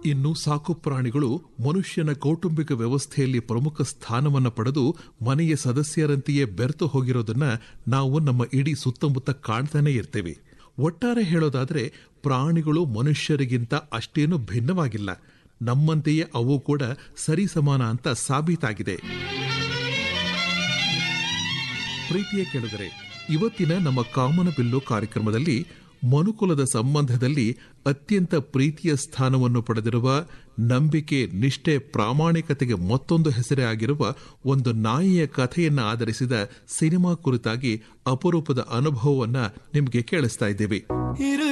ಇನ್ನು ಸಾಕು ಪ್ರಾಣಿಗಳು ಮನುಷ್ಯನ ಕೌಟುಂಬಿಕ ವ್ಯವಸ್ಥೆಯಲ್ಲಿ ಪ್ರಮುಖ ಸ್ಥಾನವನ್ನು ಪಡೆದು ಮನೆಯ ಸದಸ್ಯರಂತೆಯೇ ಬೆರೆತು ಹೋಗಿರೋದನ್ನ ನಾವು ನಮ್ಮ ಇಡೀ ಸುತ್ತಮುತ್ತ ಕಾಣ್ತಾನೆ ಇರ್ತೇವೆ. ಒಟ್ಟಾರೆ ಹೇಳೋದಾದ್ರೆ ಪ್ರಾಣಿಗಳು ಮನುಷ್ಯರಿಗಿಂತ ಅಷ್ಟೇನು ಭಿನ್ನವಾಗಿಲ್ಲ. ನಮ್ಮಂತೆಯೇ ಅವು ಕೂಡ ಸರಿಸಮಾನ ಅಂತ ಸಾಬೀತಾಗಿದೆ. ಪ್ರೀತಿಯ ಕೇಳಿದರೆ, ಇವತ್ತಿನ ನಮ್ಮ ಕಾಮನಬಿಲ್ಲು ಕಾರ್ಯಕ್ರಮದಲ್ಲಿ ಮನುಕುಲದ ಸಂಬಂಧದಲ್ಲಿ ಅತ್ಯಂತ ಪ್ರೀತಿಯ ಸ್ಥಾನವನ್ನು ಪಡೆದಿರುವ, ನಂಬಿಕೆ, ನಿಷ್ಠೆ, ಪ್ರಾಮಾಣಿಕತೆಗೆ ಮತ್ತೊಂದು ಹೆಸರೇ ಆಗಿರುವ ಒಂದು ನಾಯಿಯ ಕಥೆಯನ್ನು ಆಧರಿಸಿದ ಸಿನಿಮಾ ಕುರಿತಾಗಿ ಅಪರೂಪದ ಅನುಭವವನ್ನ ನಿಮಗೆ ಕೇಳಿಸ್ತಾ ಇದ್ದೇವೆ.